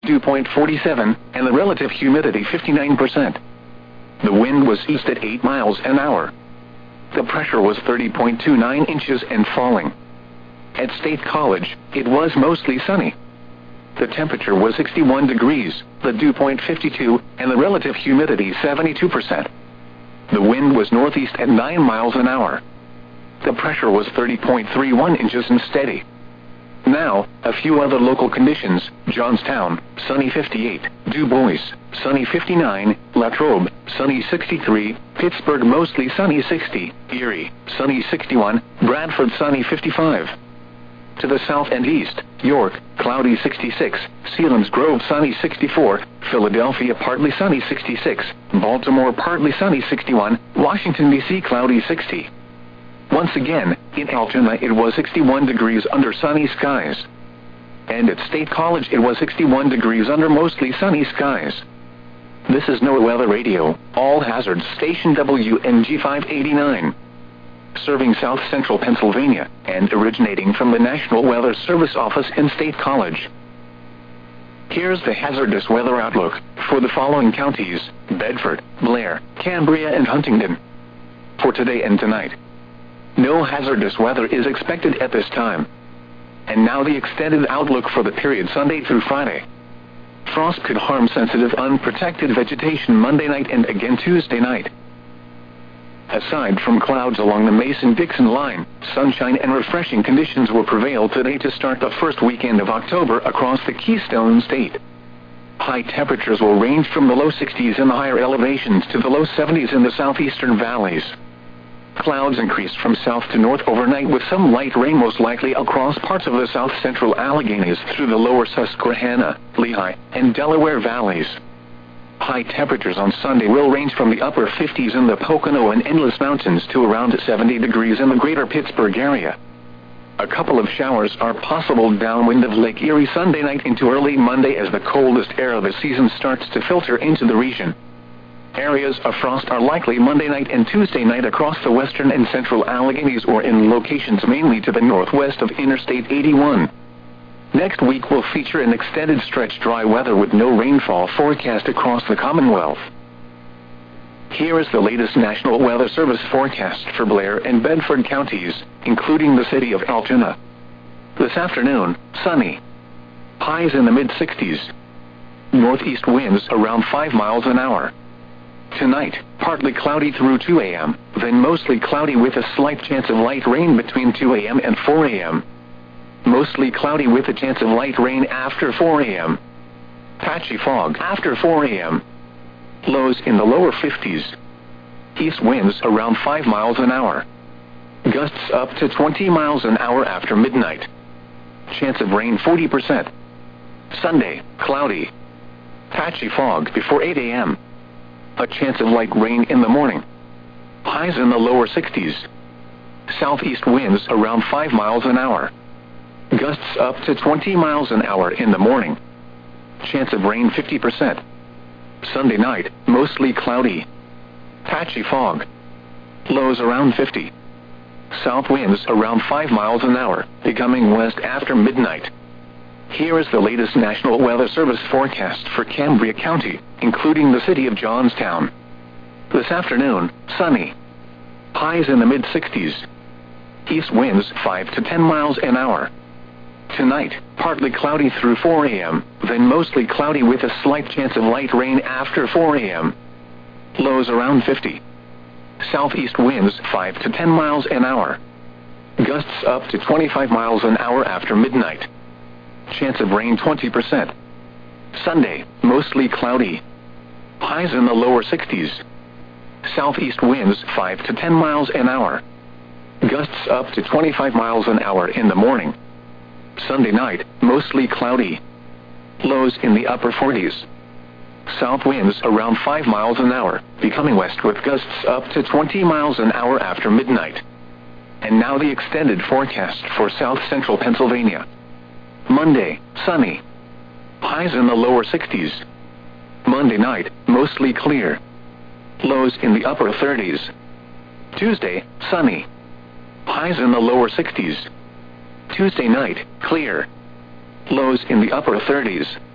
dew point 47, and the relative humidity 59%. The wind was east at 8 miles an hour. The pressure was 30.29 inches and falling. At State College, it was mostly sunny. The temperature was 61 degrees, the dew point 52, and the relative humidity 72%. The wind was northeast at 9 miles an hour. The pressure was 30.31 inches and steady. Now, a few other local conditions: Johnstown, sunny 58, Du Bois, sunny 59, Latrobe, sunny 63, Pittsburgh mostly sunny 60, Erie, sunny 61, Bradford sunny 55. To the south and east, York, cloudy 66, Selinsgrove sunny 64, Philadelphia partly sunny 66, Baltimore partly sunny 61, Washington, D.C. cloudy 60. Once again, in Altoona it was 61 degrees under sunny skies. And at State College it was 61 degrees under mostly sunny skies. This is NOAA Weather Radio, all hazards station WNG 589. Serving south central Pennsylvania, and originating from the National Weather Service office in State College. Here's the hazardous weather outlook for the following counties: Bedford, Blair, Cambria, and Huntingdon. For today and tonight, no hazardous weather is expected at this time. And now the extended outlook for the period Sunday through Friday. Frost could harm sensitive unprotected vegetation Monday night and again Tuesday night. Aside from clouds along the Mason-Dixon line, sunshine and refreshing conditions will prevail today to start the first weekend of October across the Keystone State. High temperatures will range from the low 60s in the higher elevations to the low 70s in the southeastern valleys. Clouds increase from south to north overnight with some light rain most likely across parts of the south-central Alleghenies through the lower Susquehanna, Lehigh, and Delaware valleys. High temperatures on Sunday will range from the upper 50s in the Pocono and Endless Mountains to around 70 degrees in the greater Pittsburgh area. A couple of showers are possible downwind of Lake Erie Sunday night into early Monday as the coldest air of the season starts to filter into the region. Areas of frost are likely Monday night and Tuesday night across the western and central Alleghenies or in locations mainly to the northwest of Interstate 81. Next week will feature an extended stretch dry weather with no rainfall forecast across the Commonwealth. Here is the latest National Weather Service forecast for Blair and Bedford counties, including the city of Altoona. This afternoon, sunny. Highs in the mid-60s. Northeast winds around 5 miles an hour. Tonight, partly cloudy through 2 a.m., then mostly cloudy with a slight chance of light rain between 2 a.m. and 4 a.m. Mostly cloudy with a chance of light rain after 4 a.m. Patchy fog after 4 a.m. Lows in the lower 50s. East winds around 5 miles an hour. Gusts up to 20 miles an hour after midnight. Chance of rain 40%. Sunday, cloudy. Patchy fog before 8 a.m. A chance of light rain in the morning. Highs in the lower 60s. Southeast winds around 5 miles an hour. Gusts up to 20 miles an hour in the morning. Chance of rain 50%. Sunday night, mostly cloudy. Patchy fog. Lows around 50. South winds around 5 miles an hour, becoming west after midnight. Here is the latest National Weather Service forecast for Cambria County, including the city of Johnstown. This afternoon, sunny. Highs in the mid-60s. East winds 5 to 10 miles an hour. Tonight, partly cloudy through 4 a.m., then mostly cloudy with a slight chance of light rain after 4 a.m. Lows around 50. Southeast winds 5 to 10 miles an hour. Gusts up to 25 miles an hour after midnight. Chance of rain 20%. Sunday, mostly cloudy. Highs in the lower 60s. Southeast winds 5 to 10 miles an hour. Gusts up to 25 miles an hour in the morning. Sunday night, mostly cloudy. Lows in the upper 40s. South winds around 5 miles an hour, becoming west with gusts up to 20 miles an hour after midnight. And now the extended forecast for south central Pennsylvania. Monday, sunny. Highs in the lower 60s. Monday night, mostly clear. Lows in the upper 30s. Tuesday, sunny. Highs in the lower 60s. Tuesday night, clear. Lows in the upper 30s.